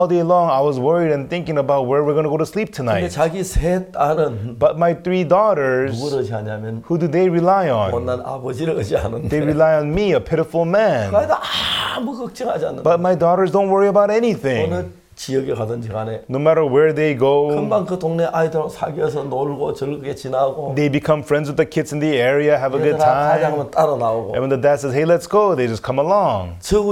All day long, I was worried and thinking about where we're going to go to sleep 근데 tonight. 자기 세 딸은 But my 3 daughters, 누구를 의지하냐면 who do they rely on? 못난 아버지를 의지하는데 They rely on me, a pitiful man. 그래도 아무 걱정하지 않는다. But my daughters don't worry about anything. 어느 지역에 가든지 간에 No matter where they go, 금방 그 동네 아이들하고 사귀어서 놀고 즐겁게 지나고 they become friends with the kids in the area, have a good 얘들아 가자 time. 하면 따라 나오고 And when the dad says, hey, let's go, they just come along. 저